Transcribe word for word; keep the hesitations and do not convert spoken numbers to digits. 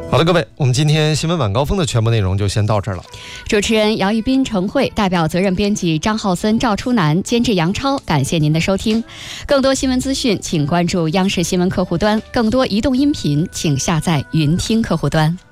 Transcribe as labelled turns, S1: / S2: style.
S1: 好了，各位，我们今天新闻晚高峰的全部内容就先到这儿了。
S2: 主持人姚一斌、程慧，代表责任编辑张浩森、赵初南，监制杨超，感谢您的收听。更多新闻资讯，请关注央视新闻客户端；更多移动音频，请下载云听客户端。